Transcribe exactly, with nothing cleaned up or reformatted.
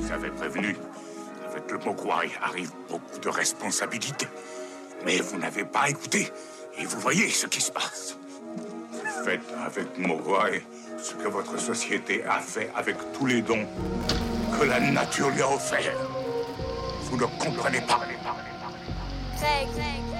vous avez prévenu. Avec le Mogwai arrive beaucoup de responsabilités. Mais vous n'avez pas écouté. Et vous voyez ce qui se passe. Faites avec Mogwai ce que votre société a fait avec tous les dons que la nature lui a offerts. Vous ne comprenez pas. Craig, Craig.